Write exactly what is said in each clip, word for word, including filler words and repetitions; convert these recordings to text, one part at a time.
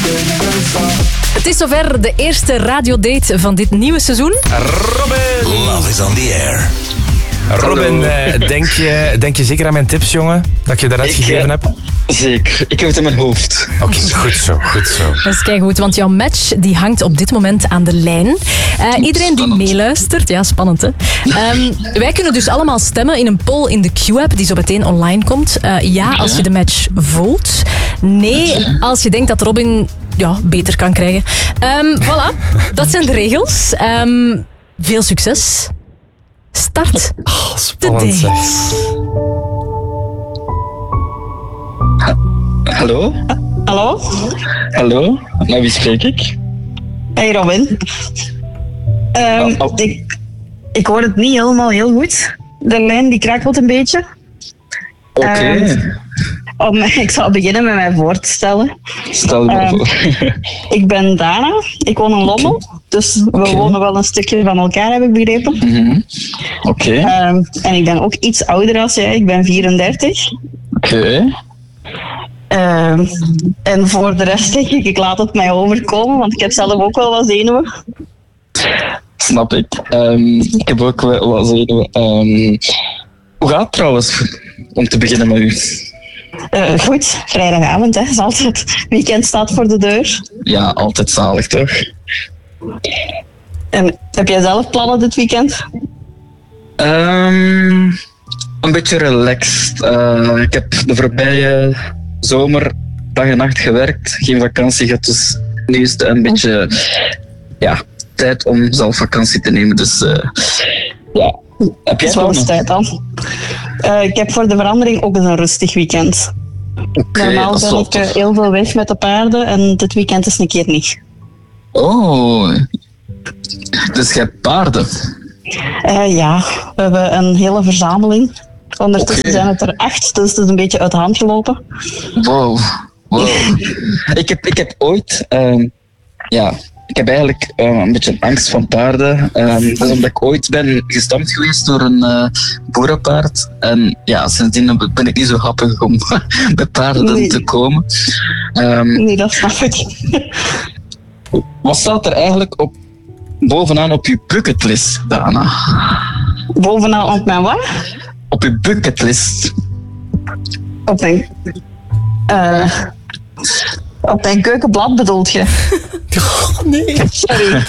Het is zover, de eerste radiodate van dit nieuwe seizoen. Robin! Love is on the air. Robin, eh, denk, je, denk je zeker aan mijn tips, jongen? Dat ik je daaruit Ik, gegeven eh, heb? Zeker, ik heb het in mijn hoofd. Oké, okay, goed zo, goed zo. Dat is keigoed, want jouw match die hangt op dit moment aan de lijn. Uh, iedereen die meeluistert, ja, spannend hè. Um, wij kunnen dus allemaal stemmen in een poll in de Q-app die zo meteen online komt. Uh, ja, als je de match voelt. Nee, als je denkt dat Robin ja, beter kan krijgen. Um, voilà, dat zijn de regels. Um, veel succes. Start. Oh, spannend zeg. Ha- Hallo? Hallo? Hallo? Met wie spreek ik? Hey Robin. Um, Oh, oh. Ik, ik hoor het niet helemaal heel goed. De lijn die krakelt een beetje. Oké, Ehm, om, ik zal beginnen met mij voor te stellen. stel je me ehm, voor. Ik ben Dana. Ik woon in Lommel. Dus we Oké. wonen wel een stukje van elkaar, heb ik begrepen. Mhm. Oké, Ehm, en ik ben ook iets ouder als jij. Ik ben vierendertig. oké. Ehm, en voor de rest denk ik, ik laat het mij overkomen, want ik heb zelf ook wel wat zenuwen. Snap ik. Ehm, ik heb ook wel wat zenuwen. Ehm, hoe gaat het trouwens? Om te beginnen met u. Eh, goed, vrijdagavond, hè, is altijd. Weekend staat voor de deur. Ja, altijd zalig toch? En heb jij zelf plannen dit weekend? Ehm, een beetje relaxed. Eh, ik heb de voorbije zomer dag en nacht gewerkt, geen vakantie gehad, dus nu is het een beetje ja, tijd om zelf vakantie te nemen. Dus eh, ja, heb Het jij is wel eens plannen? tijd dan. Eh, ik heb voor de verandering ook eens een rustig weekend. Oké, Normaal dat is ben wel ik eh, tof. heel veel weg met de paarden en dit weekend is een keer niet. Oh, dus je hebt paarden. Eh, ja, we hebben een hele verzameling. Ondertussen Oké. zijn het er acht, dus het is een beetje uit de hand gelopen. Wow, wow. ik, heb, ik heb ooit, ehm, ja, ik heb eigenlijk eh, een beetje angst van paarden. Ehm, dat is omdat ik ooit ben gestampt geweest door een eh boerenpaard. En ja, sindsdien ben ik niet zo happig om bij paarden Nee. te komen. Ehm, Nee, dat snap ik. wat staat er eigenlijk op, bovenaan op je bucketlist, Dana? Bovenaan op mijn wat? Op je bucketlist. Op mijn... eh, op mijn keukenblad bedoelt je? Nee. Sorry.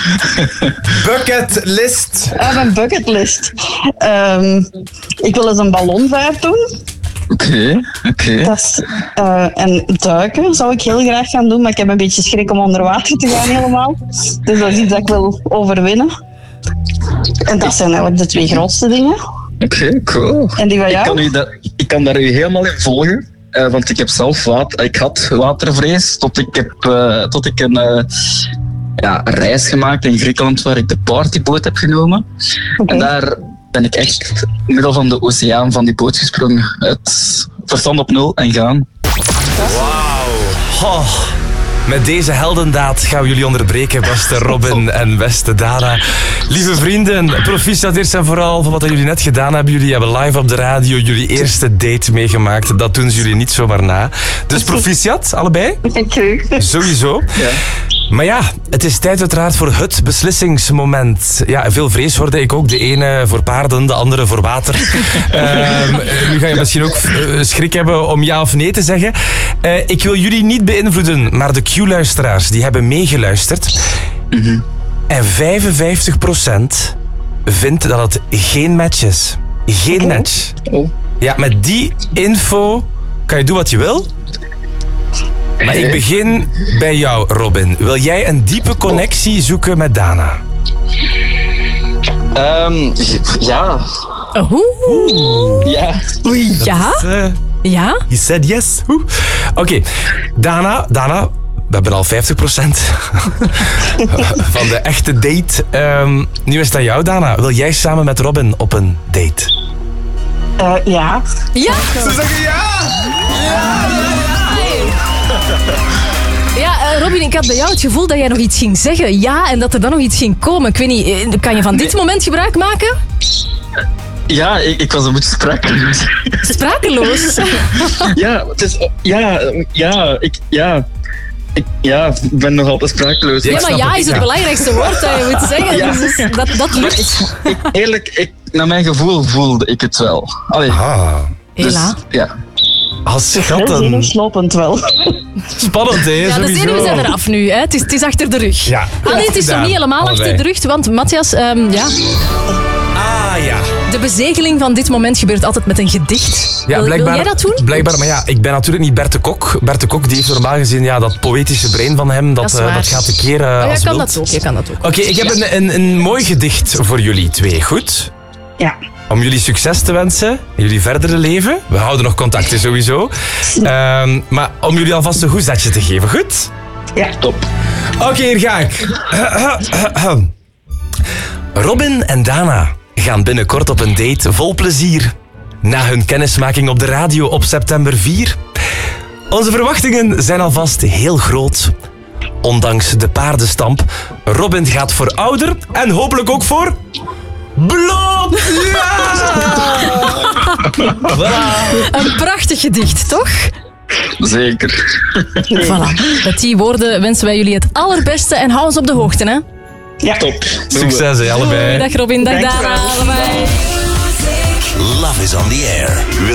Bucketlist. Ah, mijn bucketlist. Ehm, ik wil eens een ballonvaart doen. Oké, oké. Dat is, eh, en duiken zou ik heel graag gaan doen, maar ik heb een beetje schrik om onder water te gaan helemaal. Dus dat is iets dat ik wil overwinnen. En dat zijn eigenlijk de twee grootste dingen. Oké, cool. En die van Ik jou? kan, u da- ik kan daar u helemaal in volgen. eh, want ik heb zelf water, ik had watervrees tot ik, heb, eh, tot ik een, eh, ja, een reis gemaakt in Griekenland waar ik de partyboot heb genomen. Oké. En daar ben ik echt in het middel van de oceaan van die boot gesprongen. Het verstand op nul en gaan. Wauw. Oh. Met deze heldendaad gaan we jullie onderbreken, beste Robin en beste Dana. Lieve vrienden, proficiat eerst en vooral van wat jullie net gedaan hebben. Jullie hebben live op de radio jullie eerste date meegemaakt. Dat doen ze jullie niet zomaar na. Dus proficiat, allebei. Dank u. Sowieso. Ja. Maar ja, het is tijd uiteraard voor het beslissingsmoment. Ja, veel vrees hoorde ik ook. De ene voor paarden, de andere voor water. Ehm, nu ga je misschien ook eh, schrik hebben om ja of nee te zeggen. Eh, ik wil jullie niet beïnvloeden, maar de Q-luisteraars die hebben meegeluisterd. Mhm. En vijfenvijftig procent vindt dat het geen match is. Geen Oké. match. Oh. Ja, met die info kan je doen wat je wil. Maar ik begin bij jou, Robin. Wil jij een diepe connectie zoeken met Dana? Ehm, ja, Oeh. ja. Ja? Uh, Ja? he said yes. Oeh. Oké, Dana, Dana, we hebben al vijftig procent van de echte date. Ehm, nu is het aan jou, Dana. Wil jij samen met Robin op een date? Eh, ja. Ja? Ze zeggen ja! Ja, eh, Robin, ik had bij jou het gevoel dat jij nog iets ging zeggen. Ja, en dat er dan nog iets ging komen. Ik weet niet, eh, kan je van dit moment gebruik maken? Ja, ik, ik was een beetje sprakeloos. Sprakeloos. Ja, het is, ja, ja, ik, ja. Ik, ja, ik ben nog altijd sprakeloos. Ja, Ja, ik maar snap ja het, is het ja. belangrijkste woord dat je moet zeggen. Ja. Dus dat, dat lukt. Ik, eerlijk, ik, naar mijn gevoel voelde ik het wel. Allee, Ah, dus, Hela. ja. als Heel schatten. zenuwslopend wel. Spannend, hè? Ja, de sowieso. zenuwen zijn eraf nu. Hè. Het, is, het is achter de rug. Ja. Ah, nee, het is nog Gedaan. niet helemaal Allebei. achter de rug. Want Matthias, ehm, ja, Ah, ja. de bezegeling van dit moment gebeurt altijd met een gedicht. Ja, wil, blijkbaar, wil jij dat doen? Blijkbaar, maar ja, ik ben natuurlijk niet Bert de Kok. Bert de Kok die heeft normaal gezien ja, dat poëtische brein van hem, dat, Dat is eh, waar. dat gaat een keer uh, Oh, als jij kan wild. dat ook. Je kan dat ook. Oké, ik heb een, een, een mooi gedicht voor jullie twee, goed? Ja. Om jullie succes te wensen in jullie verdere leven. We houden nog contacten sowieso. Ehm, maar om jullie alvast een goed zetje te geven, goed? Ja. Top. Oké, hier ga ik. Robin en Dana gaan binnenkort op een date vol plezier. Na hun kennismaking op de radio op september vier. Onze verwachtingen zijn alvast heel groot. Ondanks de paardenstamp, Robin gaat voor ouder en hopelijk ook voor... bloot! Ja! Voilà. Een prachtig gedicht, toch? Zeker. Voilà. Met die woorden wensen wij jullie het allerbeste en hou ons op de hoogte, hè? Ja. Top. Succes, hè, allebei. Dag Robin, dag Dankjewel. Dana, allebei. Love is on the air.